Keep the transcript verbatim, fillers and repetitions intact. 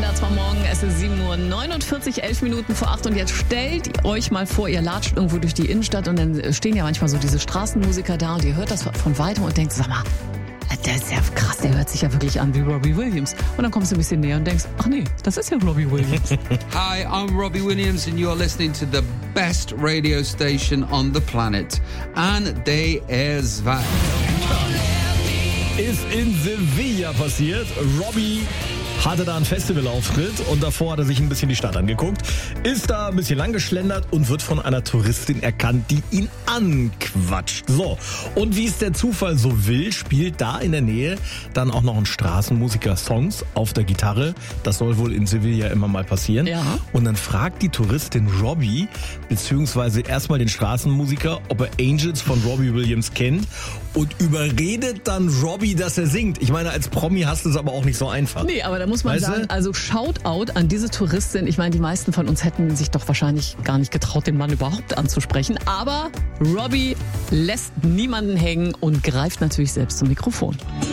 Standards vom Morgen. Es ist sieben Uhr neunundvierzig, elf Minuten vor acht. Und jetzt stellt euch mal vor, ihr latscht irgendwo durch die Innenstadt und dann stehen ja manchmal so diese Straßenmusiker da und ihr hört das von weitem und denkt, sag mal, der ist ja krass, der hört sich ja wirklich an wie Robbie Williams. Und dann kommst du ein bisschen näher und denkst, ach nee, das ist ja Robbie Williams. Hi, I'm Robbie Williams and you're listening to the best radio station on the planet. And they is that. Ist in Sevilla passiert. Robbie hatte da einen Festivalauftritt und davor hat er sich ein bisschen die Stadt angeguckt, ist da ein bisschen lang geschlendert und wird von einer Touristin erkannt, die ihn anquatscht. So, und wie es der Zufall so will, spielt da in der Nähe dann auch noch ein Straßenmusiker Songs auf der Gitarre. Das soll wohl in Sevilla immer mal passieren. Ja. Und dann fragt die Touristin Robbie, beziehungsweise erstmal den Straßenmusiker, ob er Angels von Robbie Williams kennt und überredet dann Robbie, dass er singt. Ich meine, als Promi hast du es aber auch nicht so einfach. Nee, aber da muss man Weißt sagen, du? also Shoutout an diese Touristin. Ich meine, die meisten von uns hätten sich doch wahrscheinlich gar nicht getraut, den Mann überhaupt anzusprechen. Aber Robbie lässt niemanden hängen und greift natürlich selbst zum Mikrofon.